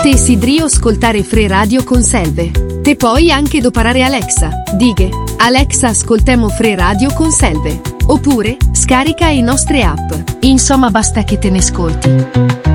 Te sidrio ascoltare Fre Radio con Selve. Te poi anche doparare Alexa. Dighe, Alexa ascoltemo Fre Radio con Selve. Oppure, scarica i nostre app. Insomma basta che te ne ascolti.